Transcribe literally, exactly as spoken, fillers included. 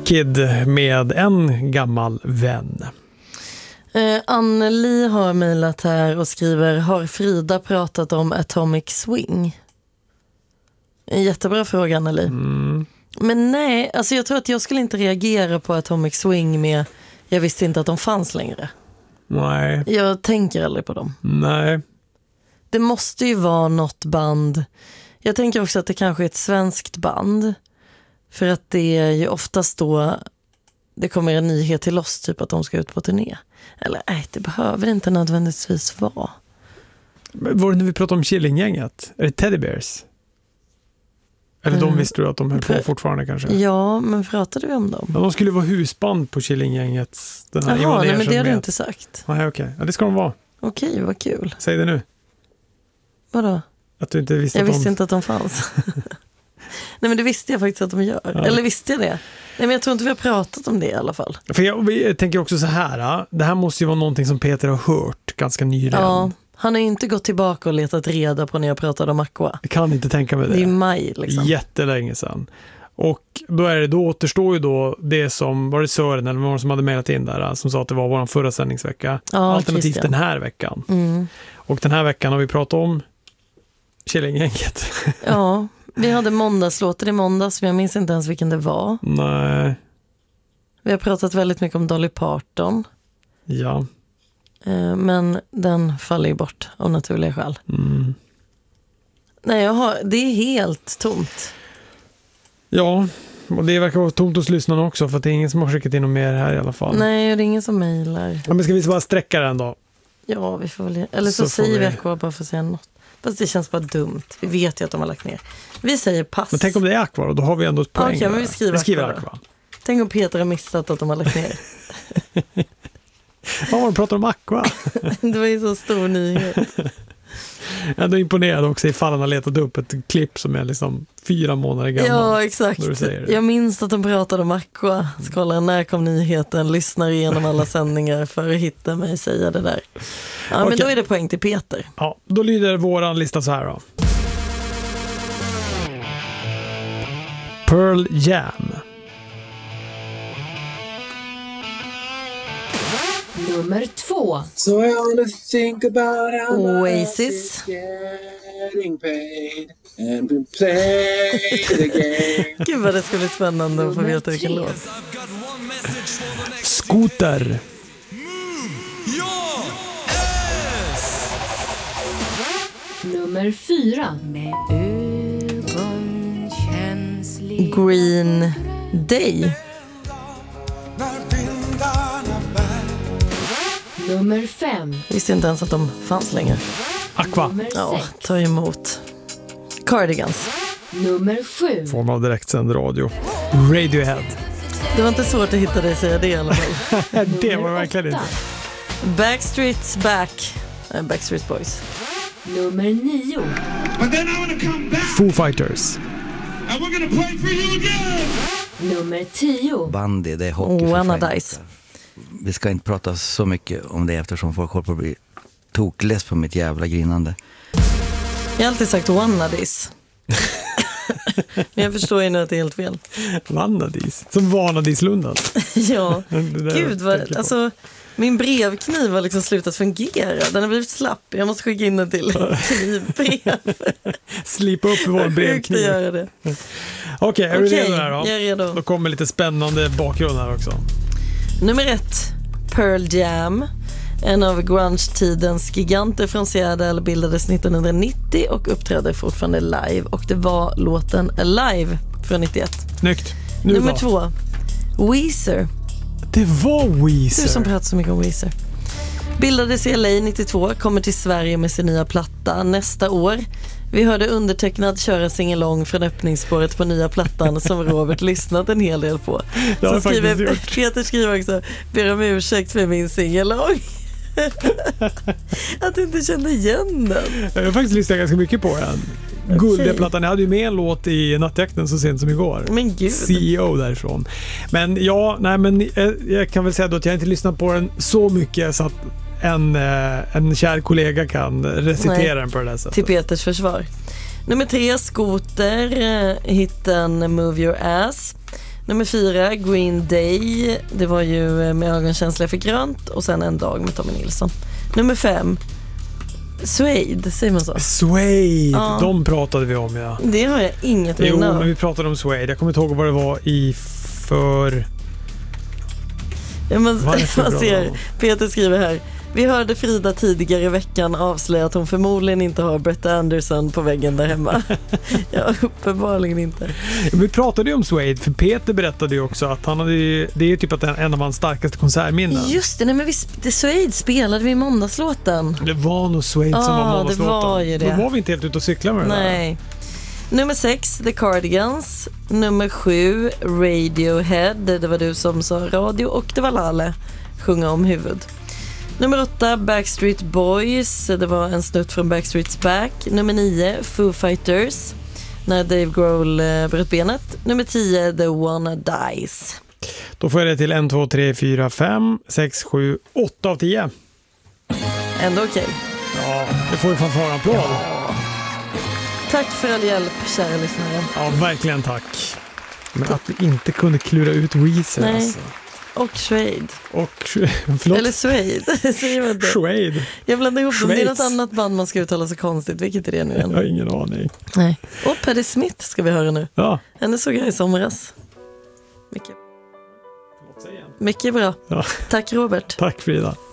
Kid med En gammal vän. Eh, Anneli har mejlat här och skriver: har Frida pratat om Atomic Swing? En jättebra fråga, Anneli. Mm. Men nej, alltså jag tror att jag skulle inte reagera på Atomic Swing med jag visste inte att de fanns längre. Nej. Jag tänker aldrig på dem. Nej. Det måste ju vara något band. Jag tänker också att det kanske är ett svenskt band. För att det är ju oftast då det kommer en nyhet till oss, typ att de ska ut på turné. Eller nej, det behöver inte nödvändigtvis vara. Var det när vi pratade om Killinggänget? Är det Teddy Bears? Eller mm. de visste du att de höll på fortfarande kanske? Ja, men pratade vi om dem? Ja, de skulle vara husband på Killinggänget. Den här Jaha, nej, men det har du inte sagt. Nej, okej. Okay. Ja, det ska de vara. Okej, okay, vad kul. Säg det nu. Vadå? Att du inte visste jag att de... visste inte att de fanns. Nej, men det visste jag faktiskt att de gör. Ja. Eller visste jag det? Nej, men jag tror inte vi har pratat om det i alla fall. För jag, jag tänker också så här. Det här måste ju vara någonting som Peter har hört ganska nyligen. Ja, han har ju inte gått tillbaka och letat reda på när jag pratade om Aqua. Jag kan inte tänka mig det. Det är maj liksom. Jättelänge sedan. Och då, är det, då återstår ju då det som, var det Sören eller någon som hade mejlat in där, som sa att det var vår förra sändningsvecka. Ja, alternativt Christian. Den här veckan. Mm. Och den här veckan har vi pratat om Killinggänget. Ja, vi hade måndagslåter i måndags, men jag minns inte ens vilken det var. Nej. Vi har pratat väldigt mycket om Dolly Parton. Ja. Men den faller ju bort av naturliga skäl. Mm. Nej, jag har, det är helt tomt. Ja, och det verkar vara tomt hos lyssnarna också, för att det är ingen som har skickat in något mer här i alla fall. Nej, det är ingen som mejlar. Ja, men ska vi bara sträcka den då? Ja, vi får väl... Eller så, så säger vi Aqua bara för att säga något. Fast det känns bara dumt. Vi vet ju att de har lagt ner. Vi säger pass. Men tänk om det är Aqua, och då har vi ändå ett poäng. Okej, men vi skriver, vi skriver Aqua. Aqua. Tänk om Peter har missat att de har lagt ner. Ja, de pratar om Aqua. Det var ju så stor nyhet. Jag är ändå imponerad också ifall han har letat upp ett klipp som är liksom fyra månader gammal. Ja, exakt. Jag minns att de pratade om Aqua. Skållaren, när kom nyheten? Lyssnar igenom alla sändningar för att hitta mig säga det där. Ja, men Okej. då är det poäng till Peter. Ja, då lyder våran lista så här då. Pearl Jam. Nummer två. So I wanna think about how Oasis. Getting paid and been played again. Gud vad det skulle bli spännande att få veta vilken låt. Scooter. Nummer fyra. Med ögonkänslig. Green Day. Nummer fem. Visste inte ens att de fanns längre. Aqua. Nummer Ja, sex. ta emot. Cardigans. Nummer sju. Form av direktsänd radio. Radiohead. Det var inte svårt att hitta dig säga det i alla fall. Det var verkligen inte. Backstreet's Back. äh, Backstreet Boys. Nummer nio. But then I want to come back Foo Fighters. and we're gonna play for you again. Nummer tio. Bandy, det är hockey för Wanna fan. Dice. Vi ska inte prata så mycket om det eftersom folk håller på att bli tokless på mitt jävla grinande. Jag har alltid sagt Wanadis. Men jag förstår ju nu att det är helt fel. Vanadis. Som Vanadislundan. Ja, Det gud vad, alltså min brevkniv har liksom slutat fungera. Den har blivit slapp. Jag måste skicka in den till knivbrev. Slipa upp vår Sjukt att brevkniv. göra det. Okej, är du Okej, redo där då? jag är redo. Då kommer lite spännande bakgrund här också. Nummer ett, Pearl Jam. En av grunge-tidens giganter från Seattle, bildades nittonhundranittio och uppträdde fortfarande live. Och det var låten Alive från nittioett. Snyggt. Nu Nummer då. två, Weezer. Det var Weezer. Du som pratar så mycket om Weezer. Bildades i L A nittiotvå, kommer till Sverige med sin nya platta nästa år. Vi hörde undertecknad köra singalong från öppningsspåret på nya plattan som Robert lyssnat en hel del på. Det har Så jag faktiskt skriver, gjort. Peter skriver också, ber om ursäkt för min singalong. Att du inte kände igen den. Jag har faktiskt lyssnat ganska mycket på den. Okej. Guldeplattan, jag hade ju med en låt i Nattjakten så sent som igår. Men gud. C E O därifrån. Men ja, nej men jag, jag kan väl säga då att jag inte lyssnat på den så mycket så att en, eh, en kär kollega kan recitera Nej, den på det där sättet. till Peters försvar. Nummer tre, Scooter, eh, hitten Move Your Ass. Nummer fyra, Green Day. Det var ju Med ögonkänsla för grönt. Och sen En dag med Tommy Nilsson. Nummer fem, Suede, säger man så? Suede, Ja. de pratade vi om, ja. Det har jag inget Jo, minne av. men vi pratade om Suede. Jag kommer inte ihåg vad det var i för... Ja, man, Varför man bra ser, då? Peter skriver här. Vi hörde Frida tidigare i veckan avslöja att hon förmodligen inte har Brett Anderson på väggen där hemma. Ja, uppenbarligen inte. Vi pratade ju om Suede, för Peter berättade ju också att han hade ju, det är ju typ att en av hans starkaste konsertminnen. Just det, nej, men vi, det Suede spelade vi i måndagslåten. Det var nog Suede som Ja, var det måndagslåten. var ju det. Då var vi inte helt ute och cykla med det där. Nej. Nummer sex, The Cardigans. Nummer sju, Radiohead. Det var du som sa radio. Och det var Lale, Sjunga om huvud. Nummer åtta, Backstreet Boys. Det var en snutt från Backstreet's Back. Nummer nio, Foo Fighters. När Dave Grohl eh, bröt benet. Nummer tio, The Wanna Dies. Då får jag det till en, två, tre, fyra, fem, sex, sju, åtta av tio. Ändå okej. Ja, det får ju fanfaranapplåd. Ja. Tack för all hjälp, kära lyssnare. ja, verkligen tack. Men att vi inte kunde klura ut Weezer, Nej. alltså. Och Suede. Och, förlåt. Eller Suede, säger man det? Suede. Jag blandar ihop dem. Det är Schweiz. något annat band man ska uttala så konstigt. Vilket är det nu Jag igen? har ingen aning. Nej. Och Patti Smith ska vi höra nu. Ja. Henne såg jag i somras. Mycket, mycket bra. Ja. Tack Robert. Tack Frida.